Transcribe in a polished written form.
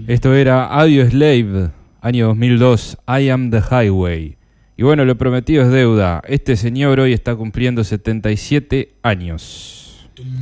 Esto era Audioslave, año 2002, I Am the Highway. Y bueno, lo prometido es deuda. Este señor hoy está cumpliendo 77 años.